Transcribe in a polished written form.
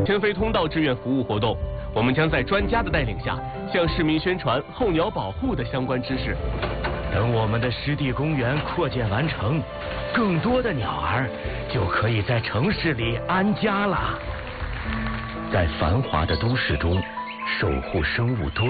天飞通道志愿服务活动，我们将在专家的带领下，向市民宣传候鸟保护的相关知识。 等我们的湿地公园扩建完成，更多的鸟儿就可以在城市里安家了。在繁华的都市中，守护生物多